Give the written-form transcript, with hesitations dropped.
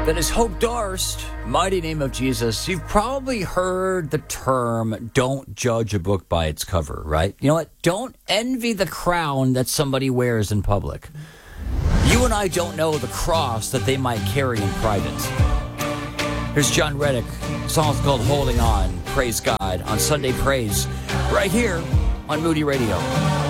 That is Hope Darst, Mighty Name of Jesus. You've probably heard the term, don't judge a book by its cover, right? You know what? Don't envy the crown that somebody wears in public. You and I don't know the cross that they might carry in private. Here's John Reddick. The song's called Holding On. Praise God on Sunday Praise, right here on Moody Radio.